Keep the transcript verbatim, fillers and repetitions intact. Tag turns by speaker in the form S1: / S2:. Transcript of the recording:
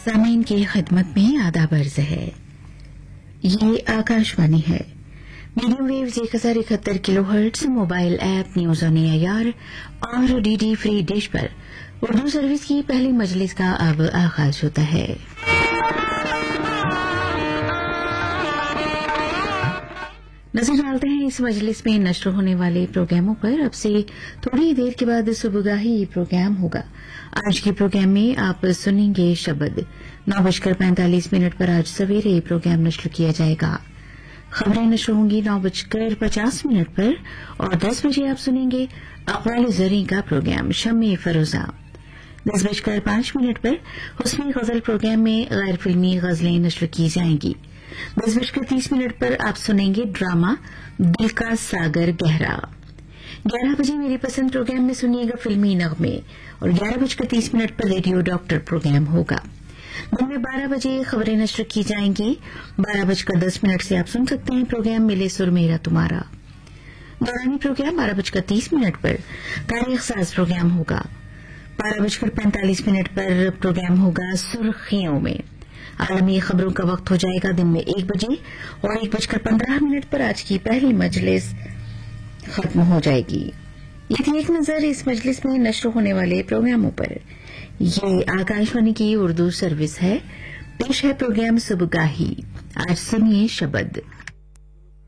S1: सामीन की खिदमत में आदाब अर्ज है। ये आकाशवाणी है। मीडियम वेव्स एक हजार इकहत्तर kilo hertz, mobile app news on AIR और डीडी फ्री डिश पर उर्दू सर्विस की पहली मजलिस का अब आगाज होता है। नजर डालते हैं इस मजलिस में नश्र होने वाले प्रोग्रामों पर। अब से थोड़ी देर के बाद सुबगाही प्रोग्राम होगा। आज के प्रोग्राम में आप सुनेंगे शब्द। नौ बजकर पैंतालीस मिनट पर आज सवेरे प्रोग्राम नश्र किया जाएगा। खबरें नश्र होंगी नौ बजकर पचास मिनट पर और दस बजे आप सुनेंगे अक़वाल ज़री का प्रोग्राम शम्मे फरोजा। दस बजकर पांच मिनट पर हुस्नी गजल प्रोग्राम में गैर फिल्मी गजलें नश्र की जाएंगी। दस बजकर तीस मिनट पर आप सुनेंगे ड्रामा दिल का सागर गहरा। ग्यारह बजे मेरी पसंद प्रोग्राम में सुनिएगा फिल्मी नगमे और ग्यारह बजकर तीस मिनट पर रेडियो डॉक्टर प्रोग्राम होगा। दिन में बारह बजे खबरें नश्र की जाएंगी। बारह बजकर दस मिनट से आप सुन सकते हैं प्रोग्राम मिले सुर मेरा तुम्हारा। दौरानी प्रोग्राम बारह बजकर तीस मिनट पर तारीख साज प्रोग्राम होगा। बारह बजकर पैंतालीस मिनट पर प्रोग्राम होगा सुर्खियों में। आलमी खबरों का वक्त हो जाएगा दिन में एक बजे और एक बजकर पंद्रह मिनट पर आज की पहली मजलिस खत्म हो जाएगी। ये थी एक नजर इस मजलिस में नश्र होने वाले प्रोग्रामों पर। ये आकाशवाणी की उर्दू सर्विस है। पेश है प्रोग्राम सुबगाही। आज सुनिए शब्द।